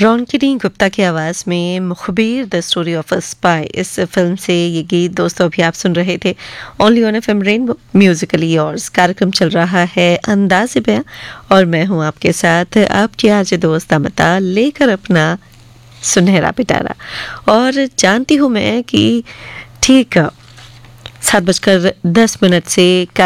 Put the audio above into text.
रोनकिनी गुप्ता की आवाज़ में मुखबिर the story of a spy, इस फिल्म से ये गीत दोस्तों अभी आप सुन रहे थे only on FM rainbow Musically yours. कार्यक्रम चल रहा है अंदाज़े बयां और मैं हूं आपके साथ आपकी आज दोस्त अमिता, लेकर अपना सुनहरा पिटारा। और जानती हूं मैं कि ठीक 7:10 से